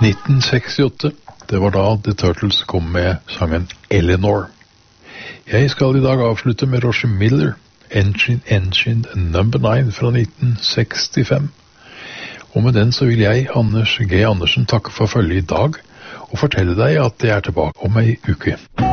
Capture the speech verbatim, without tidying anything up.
nitten sekstiåtte, det var da The Turtles kom med sangen Eleanor. Jeg skal i dag avslutte med Roger Miller, Engine, Engine number nine fra nitten sekstifem. Og med den så vil jeg, Anders G. Andersen, takke for følget i dag, og fortelle deg at jeg er tilbake om ei uke.